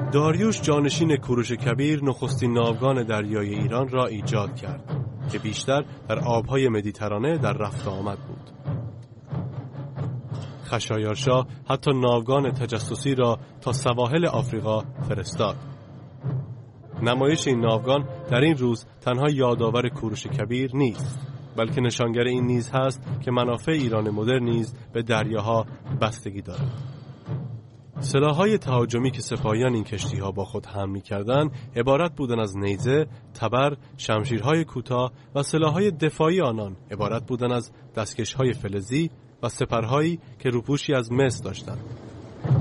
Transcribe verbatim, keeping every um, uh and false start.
داریوش جانشین کوروش کبیر نخستین ناوگان دریایی ایران را ایجاد کرد که بیشتر در آبهای مدیترانه در رفت و آمد بود. خشایارشا حتی ناوگان تجسسی را تا سواحل آفریقا فرستاد. نمایش این ناوگان در این روز تنها یادآور کوروش کبیر نیست، بلکه نشانگر این نیز هست که منافع ایران مدرن نیز به دریاها بستگی دارد. سلاح‌های تهاجمی که سپاهیان این کشتی‌ها با خود حمل می‌کردند عبارت بودند از نیزه، تبر، شمشیرهای کوتاه و سلاح‌های دفاعی آنان عبارت بودند از دستکش‌های فلزی و سپرهایی که روپوشی از مس داشتند.